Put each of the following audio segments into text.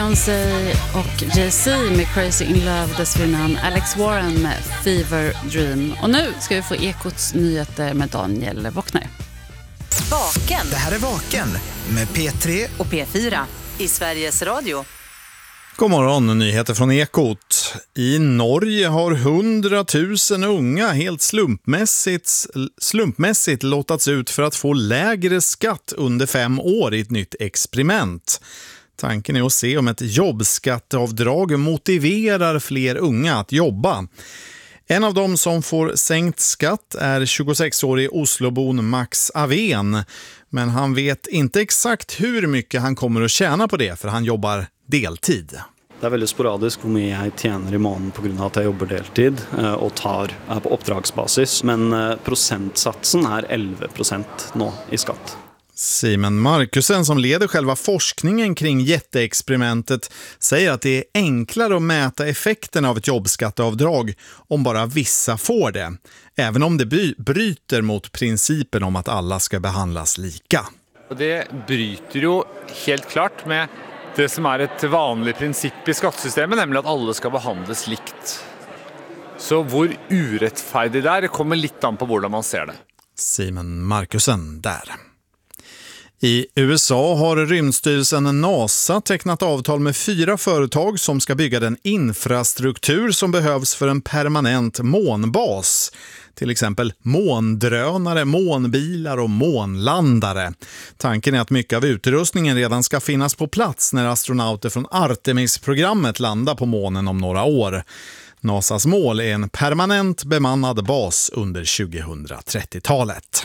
Beyoncé och Jay-Z med Crazy in Love, dessförinnan Alex Warren med Fever Dream. Och nu ska vi få Ekots nyheter med Daniel Wockner. Vaken. Det här är Vaken med P3 och P4 i Sveriges Radio. God morgon, nyheter från Ekot. I Norge har 100 000 unga helt slumpmässigt lottats ut för att få lägre skatt under 5 år i ett nytt experiment. Tanken är att se om ett jobbskatteavdrag motiverar fler unga att jobba. En av dem som får sänkt skatt är 26-årig Oslobon Max Aven. Men han vet inte exakt hur mycket han kommer att tjäna på det, för han jobbar deltid. Det är väldigt sporadiskt hur mycket jag tjänar i månaden på grund av att jag jobbar deltid och är på uppdragsbasis. Men procentsatsen är 11% nu i skatt. Simon Markusen, som leder själva forskningen kring jätteexperimentet, säger att det är enklare att mäta effekten av ett jobbskatteavdrag om bara vissa får det, även om det bryter mot principen om att alla ska behandlas lika. Det bryter ju helt klart med det som är ett vanligt princip i skattesystemet, nämligen att alla ska behandlas likt. Så hur urättfärdigt det är kommer lite an på hur man ser det. Simon Markusen där. I USA har rymdstyrelsen NASA tecknat avtal med 4 företag som ska bygga den infrastruktur som behövs för en permanent månbas. Till exempel måndrönare, månbilar och månlandare. Tanken är att mycket av utrustningen redan ska finnas på plats när astronauter från Artemis-programmet landar på månen om några år. NASAs mål är en permanent bemannad bas under 2030-talet.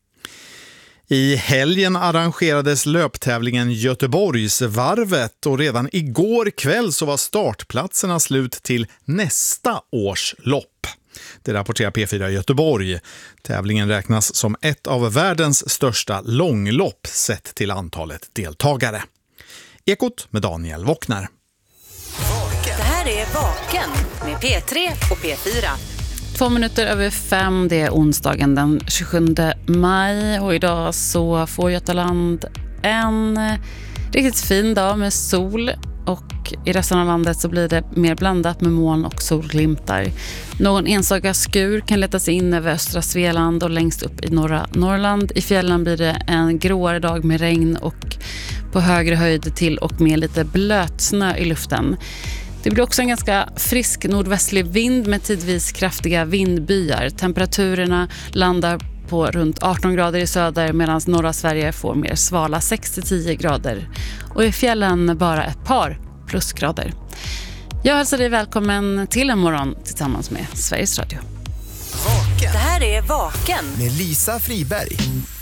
I helgen arrangerades löptävlingen Göteborgsvarvet och redan igår kväll så var startplatserna slut till nästa års lopp. Det rapporterar P4 Göteborg. Tävlingen räknas som ett av världens största långlopp sett till antalet deltagare. Ekot med Daniel Wockner. Det här är Vaken med P3 och P4. 5:02, det är onsdagen den 27 maj och idag så får Götaland en riktigt fin dag med sol, och i resten av landet så blir det mer blandat med moln och solglimtar. Någon enstaka skur kan leta sig in över östra Svealand och längst upp i norra Norrland. I fjällen blir det en gråare dag med regn och på högre höjd till och med lite blötsnö i luften. Det blir också en ganska frisk nordvästlig vind med tidvis kraftiga vindbyar. Temperaturerna landar på runt 18 grader i söder medan norra Sverige får mer svala 6-10 grader. Och i fjällen bara ett par plusgrader. Jag hälsar dig välkommen till en morgon tillsammans med Sveriges Radio. Det här är Vaken med Lisa Friberg.